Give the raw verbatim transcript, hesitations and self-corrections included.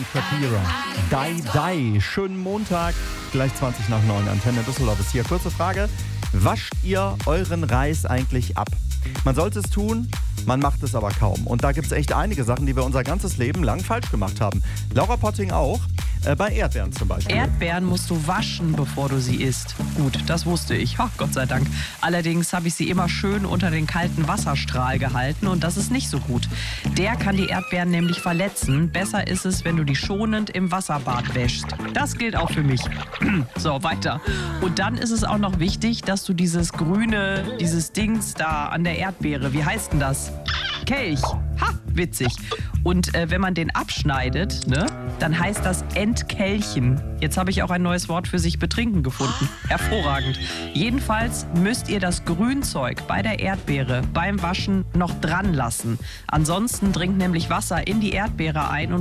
und Shakira. Die, die. Schönen Montag, gleich zwanzig nach neun. Antenne Düsseldorf ist hier. Kurze Frage. Wascht ihr euren Reis eigentlich ab? Man sollte es tun, man macht es aber kaum. Und da gibt es echt einige Sachen, die wir unser ganzes Leben lang falsch gemacht haben. Laura Potting auch. Äh, bei Erdbeeren zum Beispiel. Erdbeeren musst du waschen, bevor du sie isst. Gut, das wusste ich. Ha, Gott sei Dank. Allerdings habe ich sie immer schön unter den kalten Wasserstrahl gehalten und das ist nicht so gut. Der kann die Erdbeeren nämlich verletzen. Besser ist es, wenn du die schonend im Wasserbad wäschst. Das gilt auch für mich. So, weiter. Und dann ist es auch noch wichtig, dass du dieses grüne, dieses Dings da an der Erdbeere, wie heißt denn das? Kelch. Ha, witzig. Und äh, wenn man den abschneidet, ne, dann heißt das Entkelchen. Jetzt habe ich auch ein neues Wort für sich betrinken gefunden. Hervorragend. Jedenfalls müsst ihr das Grünzeug bei der Erdbeere beim Waschen noch dran lassen. Ansonsten dringt nämlich Wasser in die Erdbeere ein und